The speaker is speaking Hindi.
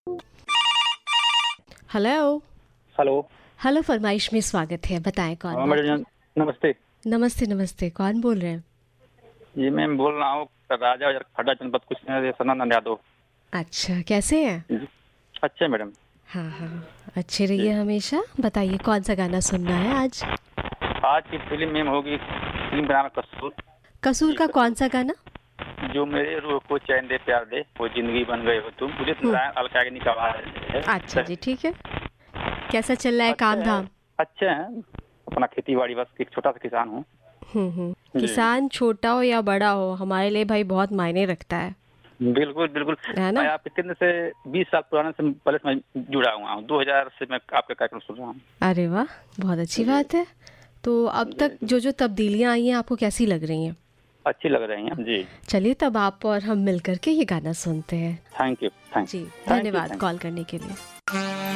हेलो। हेलो। हेलो, फरमाइश में स्वागत है। बताएं कौन हाँ बात मैडम कर। जान, नमस्ते। नमस्ते नमस्ते, कौन बोल रहे हैं? जी मैं बोल रहा हूँ राजा खड्डा जनपद कुशीनगर से सनातन यादव। अच्छा, कैसे हैं? जी अच्छे मैडम। हाँ हाँ, अच्छे जी रहिए हमेशा। बताइए कौन सा गाना सुनना है आज? आज की फिल्म में होगी, फिल्म का नाम है कसूर। कसूर जी का कौन कसूर। सा गाना? जो मेरे रूह को चैन दे प्यार दे वो जिंदगी बन गए हो तुम, उदित हम्म। नारायण अलकायनी का आवाज है। अच्छा जी, ठीक है। कैसा चल रहा है अच्छे काम हैं। धाम? अच्छे हैं। अपना खेती बाड़ी, बस एक छोटा सा किसान हूँ। जी किसान छोटा हो या बड़ा हो, हमारे लिए भाई बहुत मायने रखता बिल्कुल बिल्कुल। है मैं ना? आपके केंद्र से 20 साल पुराने से पहले से मैं जुड़ा हुआ हूँ। 2000 से मैं आपका कार्यक्रम सुन रहा हूँ। अरे वाह, बहुत अच्छी जी बात है। तो अब तक जी जो जो तब्दीलियां आई हैं आपको कैसी लग रही हैं? अच्छी लग रही हैं जी। चलिए तब आप और हम मिल करके ये गाना सुनते हैं। Thank you. Thank ji, thank you. धन्यवाद थैंक कॉल करने के लिए।